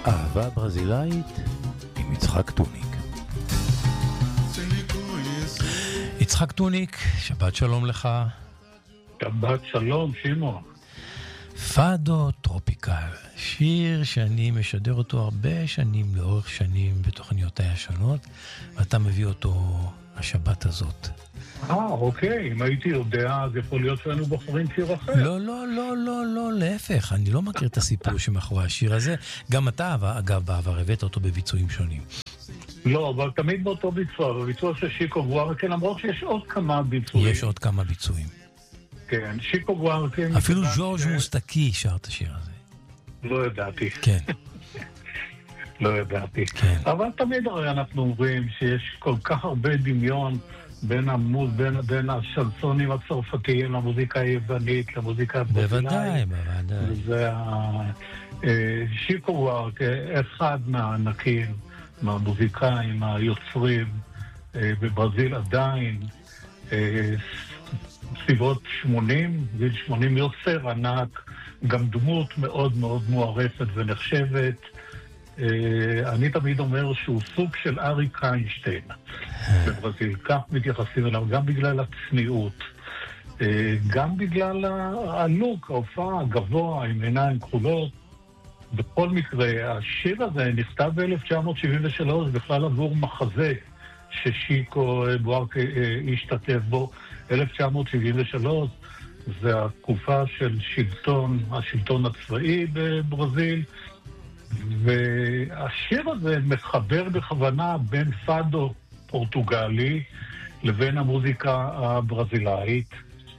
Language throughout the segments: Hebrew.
אהבה ברזילאית עם יצחק טוניק. יצחק טוניק, שבת שלום לך. שבת שלום, שימו. פאדו טרופיקל, שיר שאני משדר אותו הרבה שנים, לאורך שנים בתוכניותיי השונות, ואתה מביא אותו השבת הזאת. אוקיי, אם הייתי יודע, אז יכול להיות שהיינו בוחרים שיר אחר. לא, להפך, אני לא מכיר את הסיפור שמאחורי השיר הזה. גם אתה, אגב, בעבר הבאת אותו בביצועים שונים. לא, אבל תמיד באותו ביצוע, בביצוע של שיקו ווארקן, למרות שיש עוד כמה ביצועים. יש עוד כמה ביצועים. כן, שיקו ווארקן... אפילו ז'ורג' מוסטקי שר את השיר הזה. לא ידעתי. כן. לא ידעתי. כן. אבל תמיד הרי אנחנו אומרים שיש כל כך הרבה דמיון בין השנסונים הצרפתיים למוזיקה היוונית, למוזיקה בוודאי. זה שיקו ווארקן, אחד מהענקים, מהמוזיקאים, היוצרים בברזיל עדיין, סביבות 80, גיל 80 יוצר ענק, גם דמות מאוד מאוד מוערפת ונחשבת. אני תמיד אומר שהוא סוג של אריק איינשטיין בברזיל, כך מתייחסים אליו, גם בגלל הצניעות, גם בגלל הלוק, ההופעה הגבוה עם עיניים כחולות. בכל מקרה, השיר הזה נכתב ב-1973 בכלל עבור מחזה ששיקו ווארקן השתתף בו. 1973 זה התקופה של השלטון הצבאי בברזיל, והשיר הזה מחבר בכוונה בין פאדו פורטוגלי לבין המוזיקה הברזילאית,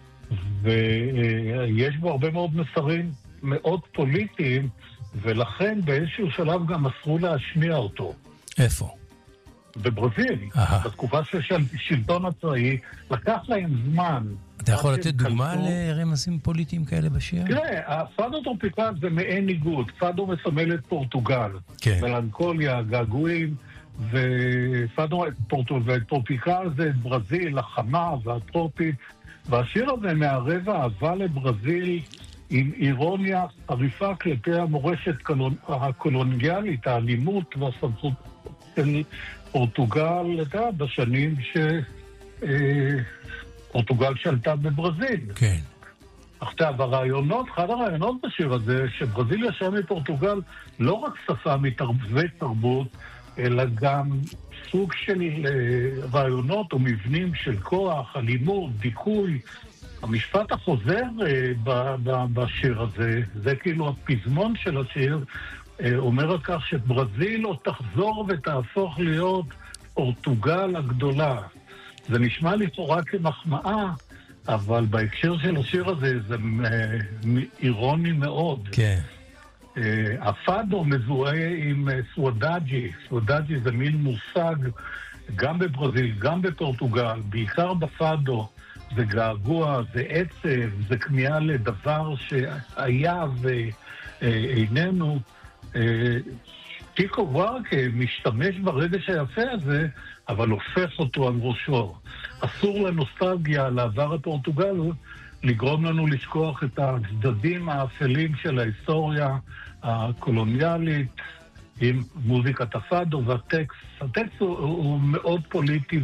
ויש בו הרבה מאוד מסרים מאוד פוליטיים, ולכן באיזשהו שלב גם אסרו להשמיע אותו. איפה? בברזיל. בתקופה של שלטון הצבאי, לקח להם זמן. אתה יכול לתת דוגמה לרמזים פוליטיים כאלה בשיר? תראה, הפאדו טרופיקל זה מעין ניגוד. פאדו מסמל את פורטוגל. כן. מלנכוליה, געגועים, וטרופיקל זה את ברזיל, החמה והטרופית. והשיר הזה מערב אהבה לברזיל עם אירוניה חריפה כלפי המורשת הקולוניאלית, האלימות והסמכות של פורטוגל, בשנים שפורטוגל שלטה בברזיל. כן. עכשיו, אחד הרעיונות בשיר הזה, שברזיל ישבה מפורטוגל לא רק שפה ותרבות, אלא גם סוג של רעיונות או מבנים של כוח, אלימות, דיכוי. המשפט החוזר בשיר הזה, זה כאילו הפזמון של השיר, אומר על כך שברזיל לא תחזור ותהפוך להיות פורטוגל הגדולה. זה נשמע לכאורה כמחמאה, אבל בהקשר של השיר הזה זה אירוני מאוד. כן. הפאדו מזוהה עם סוודאג'י. סוודאג'י זה מין מושג גם בברזיל, גם בפורטוגל, בעיקר בפאדו. זה געגוע, זה עצב, זה כמיהה לדבר שהיה ואיננו. שיקו ווארקן משתמש ברגש היפה הזה, אבל הופך אותו על ראשו. אסור לנוסטלגיה, לעבר הפורטוגל, לגרום לנו לשכוח את הצדדים האפלים של ההיסטוריה הקולוניאלית, עם מוזיקת הפאדו והטקסט. הטקסט הוא מאוד פוליטי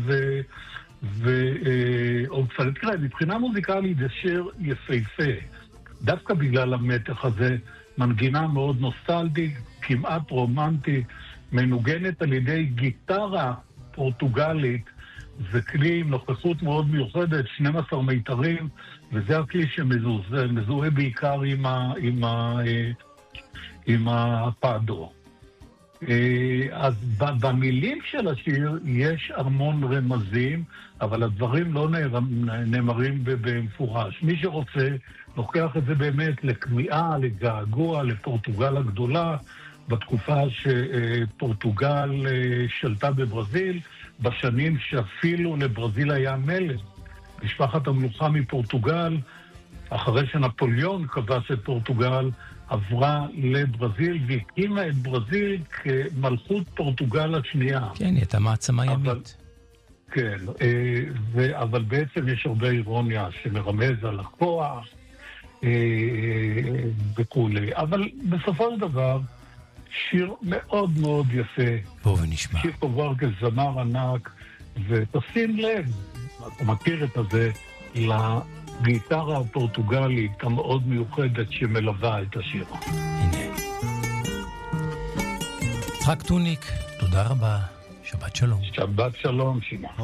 תראה, מבחינה מוזיקלית זה שיר יפהפה. דווקא בגלל המתח הזה, מנגינה מאוד נוסטלגית, כמעט רומנטית, מנוגנת על ידי גיטרה פורטוגלית. זה כלי עם נוכחות מאוד מיוחדת, 12 מיתרים, וזה הכלי שמזוהה בעיקר עם הפאדו. אז במילים של השיר יש המון רמזים, אבל הדברים לא נאמרים במפורש. מי שרוצה לוקח את זה באמת לכמיהה, לגעגוע, לפורטוגל הגדולה, בתקופה שפורטוגל שלטה בברזיל, בשנים שאפילו לברזיל היה מלך. משפחת המלוכה מפורטוגל, אחרי שנפוליאון כבש את פורטוגל, עברה לברזיל והקימה את ברזיל כמלכות פורטוגל השנייה. כן, היא הייתה מעצמה ימית. כן, אבל בעצם יש הרבה אירוניה שמרמז על הכוח וכולי. אבל בסופו של דבר, שיר מאוד מאוד יפה. בוא ונשמע. צ'יקו ורגס זמר ענק, ותשים לב, אתה מכיר את הזה, לגיטרה הפורטוגלית המאוד מיוחדת שמלווה את השיר. הנה. יצחק טוניק, תודה רבה. שבת שלום. שבת שלום, שמעון.